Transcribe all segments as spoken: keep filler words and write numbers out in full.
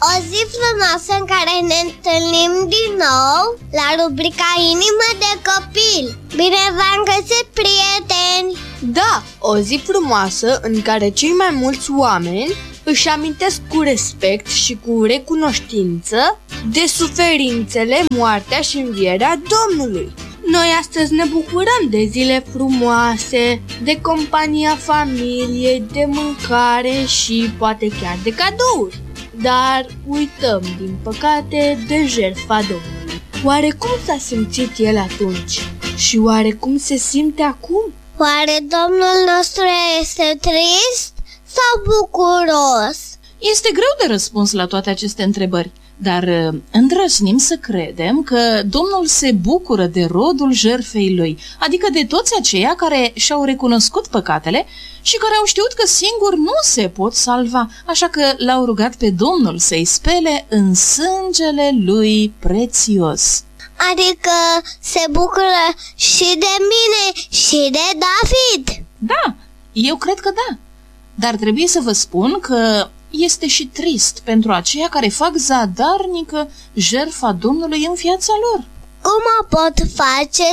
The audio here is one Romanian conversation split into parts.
O zi frumoasă în care ne întâlnim din nou la rubrica Inimă de copil. Bine v-am găsit, prieteni! Da, o zi frumoasă în care cei mai mulți oameni își amintesc cu respect și cu recunoștință de suferințele, moartea și învierea Domnului. Noi astăzi ne bucurăm de zile frumoase, de compania familiei, de mâncare și poate chiar de cadouri. Dar uităm, din păcate, de jertfa Domnului. Oare cum s-a simțit El atunci? Și oare cum se simte acum? Oare Domnul nostru este trist sau bucuros? Este greu de răspuns la toate aceste întrebări, dar îndrăznim să credem că Domnul se bucură de rodul jertfei Lui, adică de toți aceia care și-au recunoscut păcatele și care au știut că singuri nu se pot salva, așa că L-au rugat pe Domnul să-i spele în sângele Lui prețios. Adică se bucură și de mine și de David? Da, eu cred că da, dar trebuie să vă spun că este și trist pentru aceia care fac zadarnică jertfa Domnului în viața lor. Cum o pot face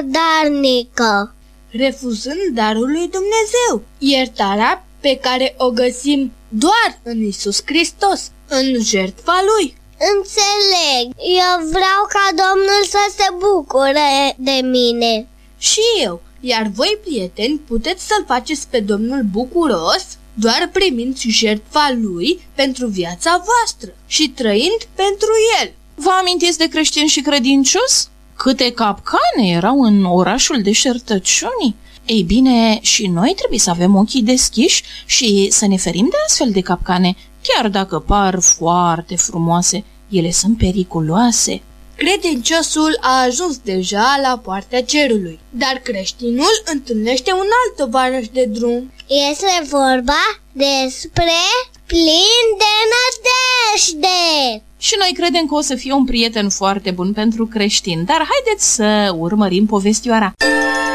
zadarnică? Refuzând darul lui Dumnezeu, iertarea pe care o găsim doar în Iisus Hristos, în jertfa Lui. Înțeleg, eu vreau ca Domnul să se bucure de mine. Și eu, iar voi, prieteni, puteți să-L faceți pe Domnul bucuros doar primind jertfa Lui pentru viața voastră și trăind pentru El. Vă amintiți de creștini și credincioși? Câte capcane erau în orașul deșertăciunii? Ei bine, și noi trebuie să avem ochii deschiși și să ne ferim de astfel de capcane, chiar dacă par foarte frumoase, ele sunt periculoase. Credinciosul a ajuns deja la poarta cerului, dar creștinul întâlnește un alt tovarăș de drum. Este vorba despre plin de nădejde. Și noi credem că o să fie un prieten foarte bun pentru creștini, dar haideți să urmărim povestioara.